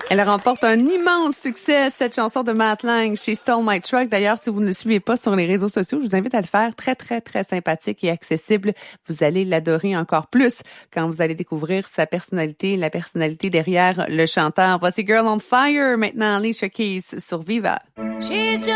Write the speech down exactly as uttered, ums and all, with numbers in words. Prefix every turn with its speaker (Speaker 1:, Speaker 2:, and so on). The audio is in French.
Speaker 1: Elle remporte un immense succès, cette chanson de Matt Lang chez Stole My Truck. D'ailleurs, si vous ne le suivez pas sur les réseaux sociaux, je vous invite à le faire. Très, très, très sympathique et accessible. Vous allez l'adorer encore plus quand vous allez découvrir sa personnalité, la personnalité derrière le chanteur. Voici Girl on Fire, maintenant Alicia Keys sur Viva. She's